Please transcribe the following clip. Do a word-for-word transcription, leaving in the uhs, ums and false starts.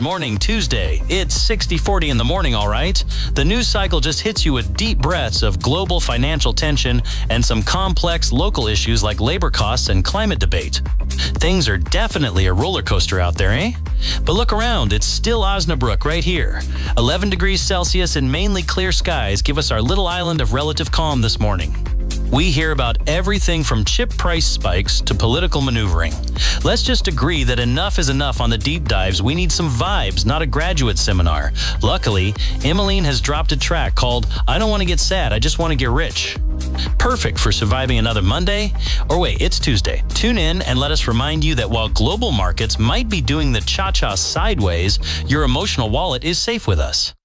Good morning, Tuesday. It's sixty forty in the morning, all right? The news cycle just hits you with deep breaths of global financial tension and some complex local issues like labor costs and climate debate. Things are definitely a roller coaster out there, eh? But look around, it's still Osnabrück right here. eleven degrees Celsius and mainly clear skies give us our little island of relative calm this morning. We hear about everything from chip price spikes to political maneuvering. Let's just agree that enough is enough on the deep dives. We need some vibes, not a graduate seminar. Luckily, Emmeline has dropped a track called I Don't Want to Get Sad, I Just Want to Get Rich. Perfect for surviving another Monday. Or wait, it's Tuesday. Tune in and let us remind you that while global markets might be doing the cha-cha sideways, your emotional wallet is safe with us.